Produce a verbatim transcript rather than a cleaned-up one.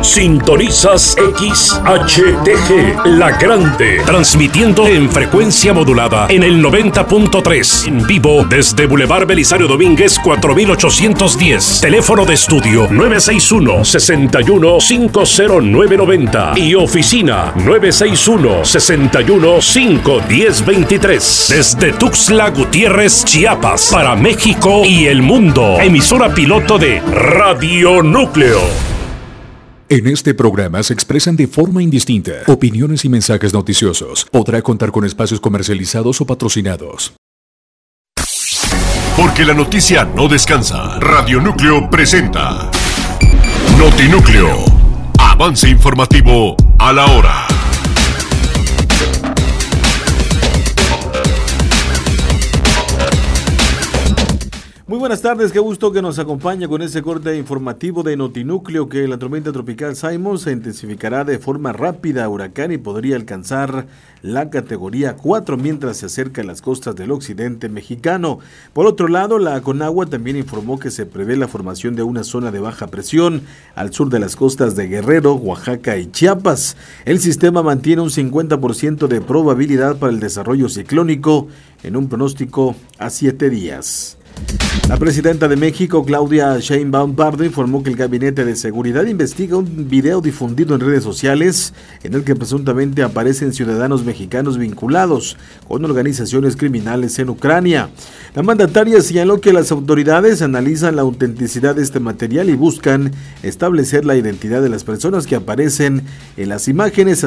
Sintonizas X H T G, La Grande, transmitiendo en frecuencia modulada en el noventa punto tres, en vivo desde Boulevard Belisario Domínguez cuatro mil ochocientos diez. Teléfono de estudio nueve seis uno, seis uno cinco cero nueve nueve cero y oficina nueve seis uno, seis uno cinco uno cero dos tres. Desde Tuxtla Gutiérrez, Chiapas, para México y el mundo. Emisora piloto de Radio Núcleo. En este programa se expresan de forma indistinta opiniones y mensajes noticiosos. Podrá contar con espacios comercializados o patrocinados. Porque la noticia no descansa. Radio Núcleo presenta Notinúcleo. Avance informativo a la hora. Muy buenas tardes, qué gusto que nos acompañe con ese corte informativo de Notinúcleo, que la tormenta tropical Simon se intensificará de forma rápida a huracán y podría alcanzar la categoría cuatro mientras se acerca a las costas del occidente mexicano. Por otro lado, la Conagua también informó que se prevé la formación de una zona de baja presión al sur de las costas de Guerrero, Oaxaca y Chiapas. El sistema mantiene un cincuenta por ciento de probabilidad para el desarrollo ciclónico en un pronóstico a siete días. La presidenta de México, Claudia Sheinbaum Pardo, informó que el Gabinete de Seguridad investiga un video difundido en redes sociales en el que presuntamente aparecen ciudadanos mexicanos vinculados con organizaciones criminales en Ucrania. La mandataria señaló que las autoridades analizan la autenticidad de este material y buscan establecer la identidad de las personas que aparecen en las imágenes,